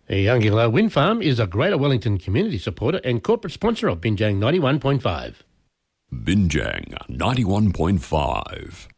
Youngilla Wind Farm is a Greater Wellington community supporter and corporate sponsor of Binjang 91.5. Binjang 91.5.